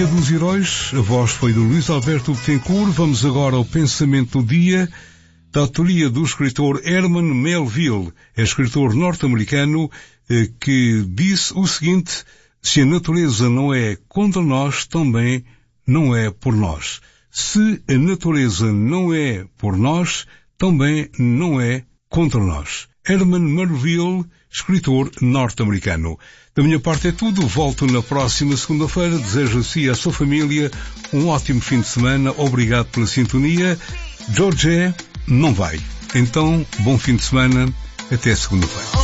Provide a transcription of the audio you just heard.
Dia dos Heróis, a voz foi do Luís Alberto Betancourt. Vamos agora ao pensamento do dia, da autoria do escritor Herman Melville, escritor norte-americano, que disse o seguinte: se a natureza não é contra nós, também não é por nós. Se a natureza não é por nós, também não é contra nós. Herman Melville, escritor norte-americano. Da minha parte é tudo. Volto na próxima segunda-feira. Desejo a si e à sua família um ótimo fim de semana. Obrigado pela sintonia. George não vai. Então, bom fim de semana. Até segunda-feira.